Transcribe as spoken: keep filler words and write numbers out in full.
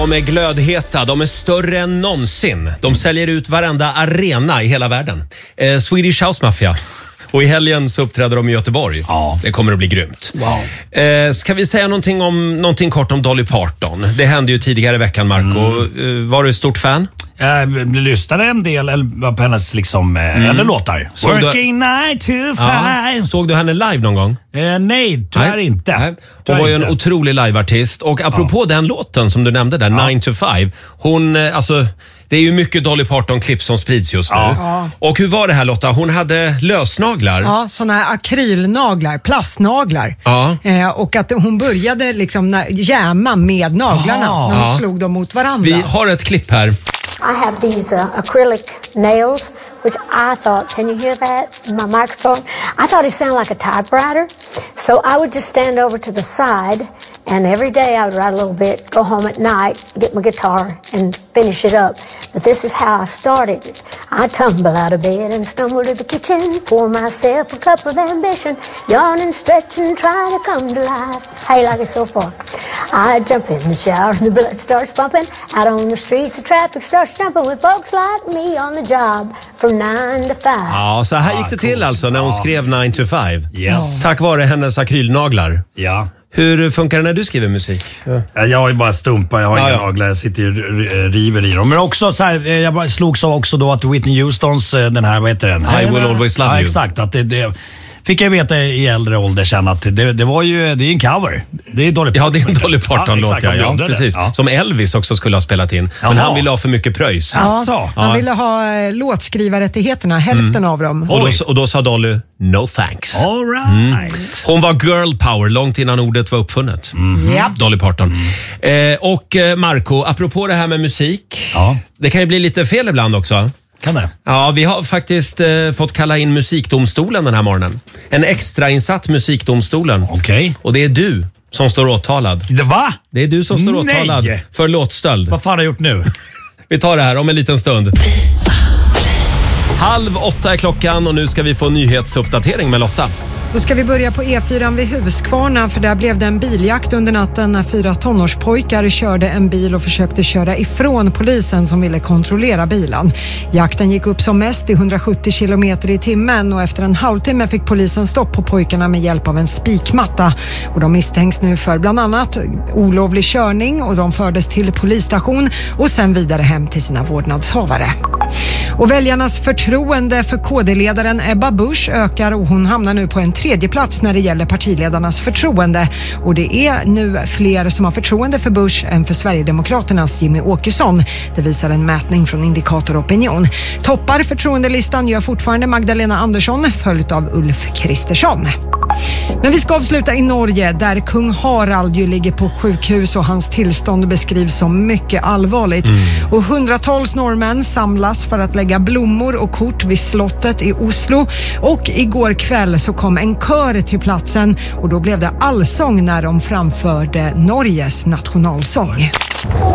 De är glödheta, de är större än någonsin. De säljer ut varenda arena i hela världen. Eh, Swedish House Mafia. Och i helgen så uppträder de i Göteborg. Ja. Det kommer att bli grymt. Wow. Eh, ska vi säga någonting, om, någonting kort om Dolly Parton? Det hände ju tidigare i veckan, Marco. Mm. Eh, var du ett stort fan? Jag lyssnade en del på hennes liksom, mm. eller låtar. Såg Working du... nine to five. Ja. Såg du henne live någon gång? Eh, nej, tyvärr nej. inte. Nej. Hon tyvärr var ju en inte. otrolig liveartist. Och apropå ja. den låten som du nämnde där, ja. nine to five. Hon, alltså... Det är ju mycket Dolly Parton-klipp som sprids just nu. Ja. Och hur var det här, Lotta? Hon hade lösnaglar. Ja, såna här akrylnaglar, plastnaglar. Ja. Eh, och att hon började liksom när, jäma med naglarna ja. när hon ja. slog dem mot varandra. Vi har ett klipp här. I have these uh, acrylic nails, which I thought, can you hear that in my microphone? I thought it sounded like a typewriter. So I would just stand over to the side, and every day I would write a little bit, go home at night, get my guitar, and finish it up. But this is how I started. I tumble out of bed and stumble to the kitchen, pour myself a cup of ambition, yawn and stretch and try to come to life. How you like it so far? I jump in the shower and the blood starts pumping. Out on the streets the traffic starts jumping with folks like me on the job from nine to five. Ja, så här gick det till alltså när hon skrev nine to five. Yes. Tack vare hennes akrylnaglar. Ja. Hur funkar det när du skriver musik? Ja. Jag har ju bara stumpar, jag har ja, inga ja. naglar, jag sitter och river i dem. Men också så här, jag slogs av också då att Whitney Houstons, den här, vad heter den? I will always love ja, you. Exakt, att det, det fick jag veta i äldre ålder sen att det, det var ju, det är en cover. Det är Dolly Parton. Ja, det är en Dolly Parton-låt, ja, ja, ja, precis. Ja. Som Elvis också skulle ha spelat in. Jaha. Men han ville ha för mycket pröjs. Ja, ja. Han ville ha eh, låtskrivarrättigheterna, hälften mm. av dem. Och då, och då sa Dolly, no thanks. All right. Mm. Hon var girl power långt innan ordet var uppfunnet. Mm. Yep. Dolly Parton. Mm. Eh, och eh, Marco, apropå det här med musik. Ja. Det kan ju bli lite fel ibland också. Kan det? Ja, vi har faktiskt eh, fått kalla in musikdomstolen den här morgonen. En extrainsatt musikdomstolen. Okej. Okay. Och det är du som står åtalad. Det, va? Det är du som står Nej. åtalad för låtstöld. Vad fan har jag gjort nu? Vi tar det här om en liten stund. Halv åtta är klockan och nu ska vi få nyhetsuppdatering med Lotta. Då ska vi börja på E fyra vid Huskvarna, för där blev det en biljakt under natten när fyra tonårspojkar körde en bil och försökte köra ifrån polisen som ville kontrollera bilen. Jakten gick upp som mest i hundrasjuttio kilometer i timmen och efter en halvtimme fick polisen stopp på pojkarna med hjälp av en spikmatta. Och de misstänks nu för bland annat olovlig körning och de fördes till polisstation och sen vidare hem till sina vårdnadshavare. Och väljarnas förtroende för K D-ledaren Ebba Busch ökar och hon hamnar nu på en tredje plats när det gäller partiledarnas förtroende. Och det är nu fler som har förtroende för Busch än för Sverigedemokraternas Jimmy Åkesson. Det visar en mätning från Indikator Opinion. Toppar förtroendelistan gör fortfarande Magdalena Andersson, följt av Ulf Kristersson. Men vi ska avsluta i Norge där kung Harald ju ligger på sjukhus och hans tillstånd beskrivs som mycket allvarligt. Mm. Och hundratals norrmän samlas för att lägga blommor och kort vid slottet i Oslo. Och igår kväll så kom en kör till platsen och då blev det allsång när de framförde Norges nationalsång.